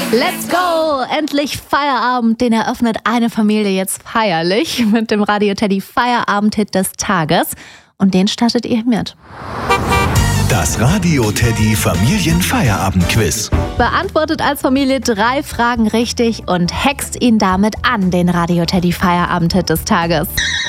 Let's go! Endlich Feierabend, den eröffnet eine Familie jetzt feierlich mit dem Radio Teddy Feierabend-Hit des Tages. Und den startet ihr mit. Das Radio Teddy Familienfeierabend-Quiz. Beantwortet als Familie 3 Fragen richtig und hext ihn damit an, den Radio Teddy Feierabend-Hit des Tages.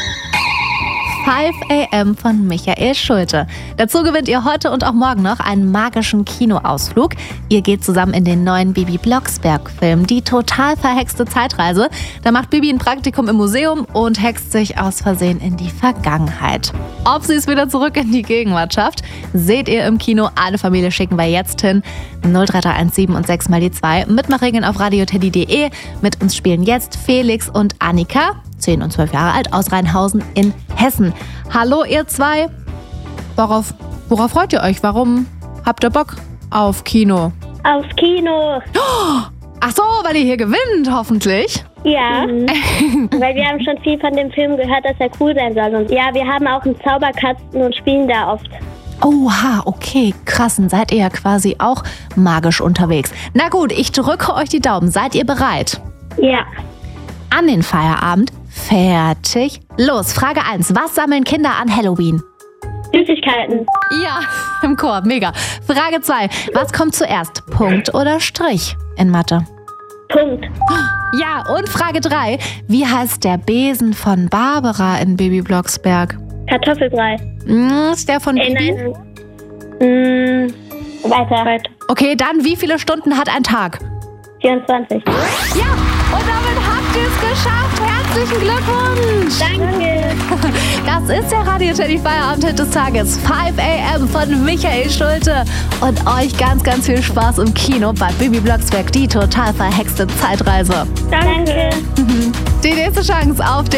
5 AM von Michael Schulte. Dazu gewinnt ihr heute und auch morgen noch einen magischen Kinoausflug. Ihr geht zusammen in den neuen Bibi Blocksberg-Film, die total verhexte Zeitreise. Da macht Bibi ein Praktikum im Museum und hext sich aus Versehen in die Vergangenheit. Ob sie es wieder zurück in die Gegenwart schafft, seht ihr im Kino. Eine Familie schicken wir jetzt hin. 03317 und 6 mal die 2. Mitmachregeln auf radioteddy.de. Mit uns spielen jetzt Felix und Annika, 10 und 12 Jahre alt, aus Rheinhausen in Hessen. Hallo ihr zwei. Worauf freut ihr euch? Warum habt ihr Bock auf Kino? Aufs Kino. Ach so, weil ihr hier gewinnt, hoffentlich. Ja, weil wir haben schon viel von dem Film gehört, dass er cool sein soll. Und ja, wir haben auch einen Zauberkasten und spielen da oft. Oha, okay, krass. Dann seid ihr ja quasi auch magisch unterwegs. Na gut, ich drücke euch die Daumen. Seid ihr bereit? Ja. An den Feierabend. Fertig. Los, Frage 1. Was sammeln Kinder an Halloween? Süßigkeiten. Ja, im Chor, mega. Frage 2. Was kommt zuerst? Punkt oder Strich in Mathe? Punkt. Ja, und Frage 3. Wie heißt der Besen von Barbara in Bibi Blocksberg? Kartoffelbrei. Ist der von Bibi? Nein. Weiter. Okay, dann wie viele Stunden hat ein Tag? 24. Ja, und damit habt ihr es geschafft. Herzlichen Glückwunsch. Danke. Das ist der Radio Teddy Feierabend-Hit des Tages. 5 AM von Michael Schulte. Und euch ganz, ganz viel Spaß im Kino bei Bibi Blocksberg, die total verhexte Zeitreise. Danke. Die nächste Chance auf den